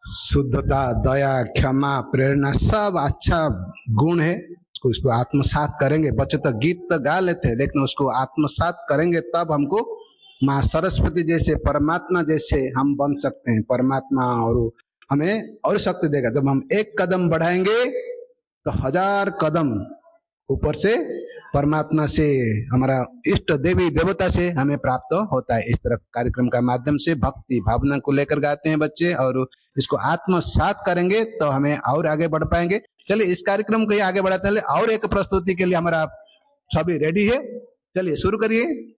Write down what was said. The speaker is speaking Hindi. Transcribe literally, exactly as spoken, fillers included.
शुद्धता, दया, क्षमा, प्रेरणा सब अच्छा गुण है। उसको इसको आत्मसात करेंगे। बच्चे तो गीत तो गा लेते हैं, लेकिन उसको आत्मसात करेंगे तब हमको माँ सरस्वती जैसे, परमात्मा जैसे हम बन सकते हैं। परमात्मा और हमें और शक्ति देगा। जब हम एक कदम बढ़ाएंगे तो हजार कदम ऊपर से परमात्मा से, हमारा इष्ट देवी देवता से हमें प्राप्त होता है। इस तरह कार्यक्रम का माध्यम से भक्ति भावना को लेकर गाते हैं बच्चे, और इसको आत्मसात करेंगे तो हमें और आगे बढ़ पाएंगे। चलिए इस कार्यक्रम को आगे बढ़ाते हैं। और एक प्रस्तुति के लिए हमारा सभी रेडी है, चलिए शुरू करिए।